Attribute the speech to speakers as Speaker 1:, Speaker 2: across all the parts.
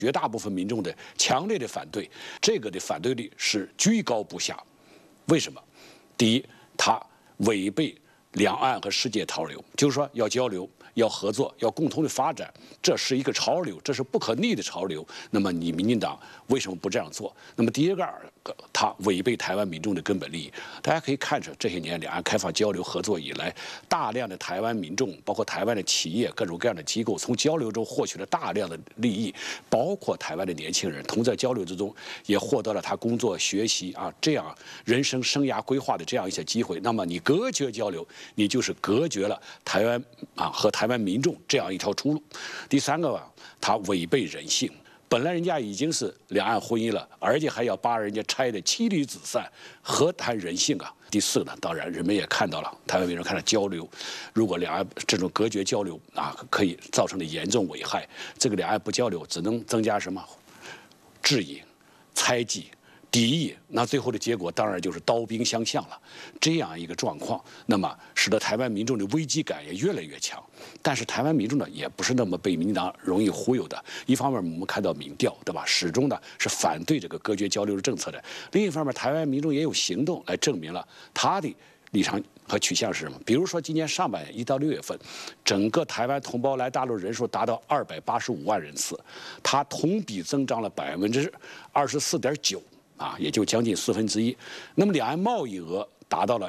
Speaker 1: 绝大部分民众的强烈的反对，这个的反对率是居高不下。为什么？第一，它违背两岸和世界潮流，就是说要交流、要合作、要共同的发展，这是一个潮流，这是不可逆的潮流。那么你民进党为什么不这样做？那么第二个，它违背台湾民众的根本利益。大家可以看出，这些年两岸开放交流合作以来，大量的台湾民众，包括台湾的企业、各种各样的机构，从交流中获取了大量的利益，包括台湾的年轻人，同在交流之中也获得了他工作、学习这样人生生涯规划的这样一些机会。那么你隔绝交流，你就是隔绝了台湾和台湾民众这样一条出路。第三个它违背人性。本来人家已经是两岸婚姻了，而且还要把人家拆得妻离子散，何谈人性啊？第四个呢，当然人们也看到了，台湾民众看到交流，如果两岸这种隔绝交流可以造成的严重危害。这个两岸不交流，只能增加什么质疑、猜忌、敌意，那最后的结果当然就是刀兵相向了。这样一个状况，那么使得台湾民众的危机感也越来越强。但是台湾民众呢，也不是那么被民进党容易忽悠的。一方面我们看到民调，对吧，始终呢是反对这个隔绝交流的政策的；另一方面，台湾民众也有行动来证明了他的立场和取向是什么。比如说，今年上半年1到6月份，整个台湾同胞来大陆人数达到285万人次，它同比增长了24.9%。也就将近1/4。那么两岸贸易额达到了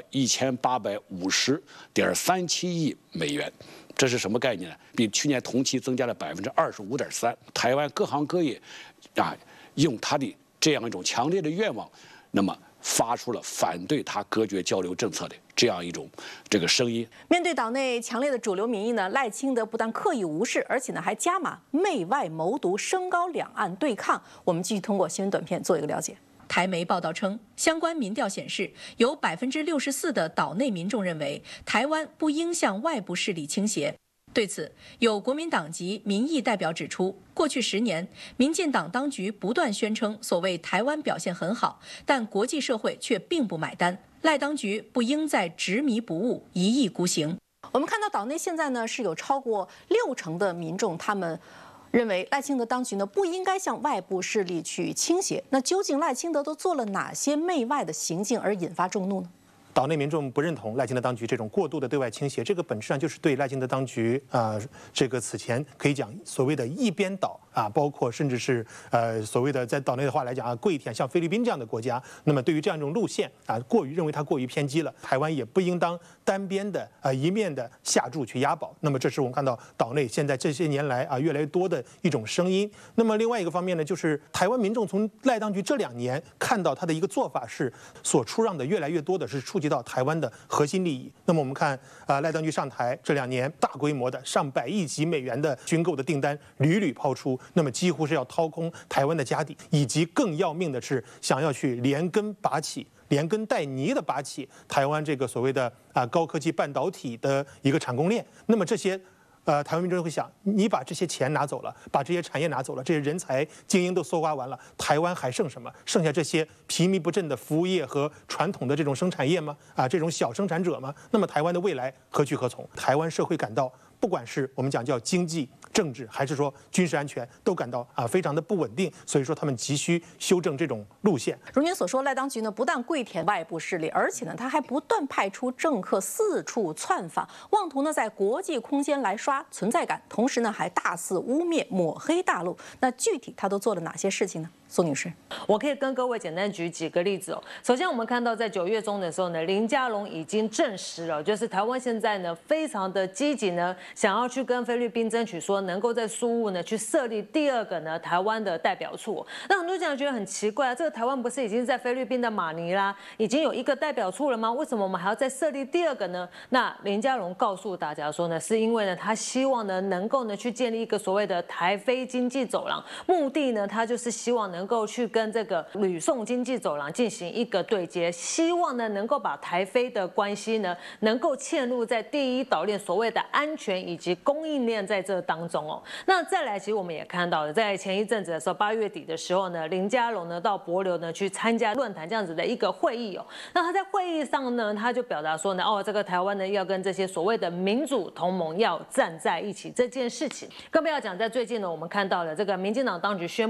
Speaker 1: 1850.37亿美元，这是什么概念呢？比去年同期增加了25.3%。台湾各行各业用他的这样一种强烈的愿望，那么发出了反对他隔绝交流政策的这样一种这个声音。
Speaker 2: 面对岛内强烈的主流民意呢，赖清德不但刻意无视，而且呢还加码媚外谋独，升高两岸对抗。我们继续通过新闻短片做一个了解。台媒报道称，相关民调显示，有64%的岛内民众认为台湾不应向外部势力倾斜。对此，有国民党籍民意代表指出，过去10年，民进党当局不断宣称所谓台湾表现很好，但国际社会却并不买单。赖当局不应再执迷不悟、一意孤行。我们看到岛内现在呢是有超过60%的民众，他们认为赖清德当局呢不应该向外部势力去倾斜。那究竟赖清德都做了哪些媚外的行径而引发众怒呢？
Speaker 3: 岛内民众不认同赖清德当局这种过度的对外倾斜，这个本质上就是对赖清德当局这个此前可以讲所谓的一边倒包括甚至是所谓的在岛内的话来讲跪舔像菲律宾这样的国家，那么对于这样一种路线认为它过于偏激了，台湾也不应当单边的一面的下注去押宝。那么这是我们看到岛内现在这些年来越来越多的一种声音。那么另外一个方面呢，就是台湾民众从赖当局这2年看到他的一个做法是所出让的越来越多的是触及到台湾的核心利益。那么我们看赖当局上台这2年，大规模的上百亿级美元的军购的订单屡屡抛出，那么几乎是要掏空台湾的家底，以及更要命的是想要去连根带泥的拔起台湾这个所谓的高科技半导体的一个产供链。那么这些台湾民众会想，你把这些钱拿走了，把这些产业拿走了，这些人才精英都搜刮完了，台湾还剩什么？剩下这些疲靡不振的服务业和传统的这种生产业吗？这种小生产者吗？那么台湾的未来何去何从？台湾社会感到，不管是我们讲叫经济、政治，还是说军事安全，都感到非常的不稳定。所以说他们急需修正这种路线。
Speaker 2: 如您所说，赖当局呢不但跪舔外部势力，而且呢他还不断派出政客四处窜访，妄图呢在国际空间来刷存在感，同时呢还大肆污蔑抹黑大陆。那具体他都做了哪些事情呢？苏女士，
Speaker 4: 我可以跟各位简单举几个例子哦。首先，我们看到在9月中的时候呢，林佳龙已经证实了，就是台湾现在呢非常的积极呢，想要去跟菲律宾争取说能够在苏务呢去设立第2个呢台湾的代表处。那很多家长觉得很奇怪这个台湾不是已经在菲律宾的马尼拉已经有1个代表处了吗？为什么我们还要再设立第2个呢？那林佳龙告诉大家说呢，是因为呢他希望呢能够呢去建立一个所谓的台菲经济走廊，目的呢他就是希望能够去跟这个吕宋经济走廊进行一个对接，希望呢能够把台菲的关系呢能够嵌入在第1岛链所谓的安全以及供应链在这当中哦。那再来，其实我们也看到了，在前一阵子的时候，8月底的时候呢，林佳龙呢到帛琉呢去参加论坛这样子的一个会议哦。那他在会议上呢，他就表达说呢，这个台湾呢要跟这些所谓的民主同盟要站在一起这件事情，更不要讲在最近呢，我们看到了这个民进党当局宣布。